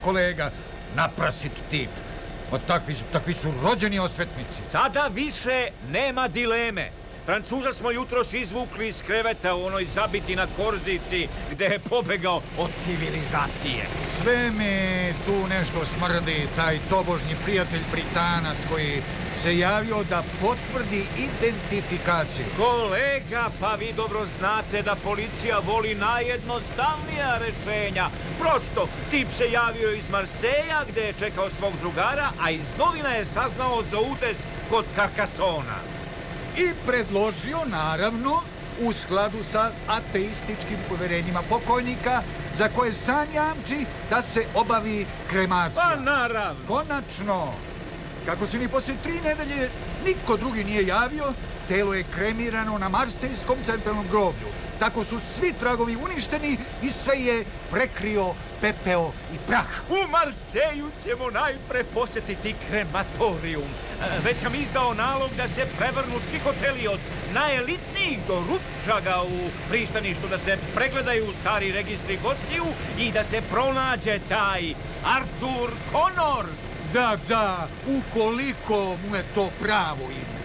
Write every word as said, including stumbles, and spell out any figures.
kolega, naprasit tip. Od takvi, takvi su rođeni osvetnici. Sada više nema dileme. Francuza smo jutros izvukli iz kreveta u onoj zabiti na Korzici gde je pobegao od civilizacije. Sve mi tu nešto smrdi, taj tobožnji prijatelj Britanac koji se javio da potvrdi identifikaciju. Kolega, pa vi dobro znate da policija voli najjednostavnija rešenja. Prosto, tip se javio iz Marseja gde je čekao svog drugara, a iz novina je saznao za udes kod Carcassona. I predložio, naravno, u skladu sa ateističkim poverenjima pokojnika, za koje san jamči da se obavi kremacija. Pa naravno! Konačno! Kako se ni posle tri nedelje niko drugi nije javio, telo je kremirano na Marsejskom centralnom groblju. Tako su svi tragovi uništeni i sve je prekrio pepeo i prah. U Marseju ćemo najpre posjetiti krematorijum. Već sam izdao nalog da se prevrnu svi hoteli od najelitnijih do rupčaga u pristaništu, da se pregledaju stari registri gostiju i da se pronađe taj Arthur Connors. Da, da, ukoliko mu je to pravo ime.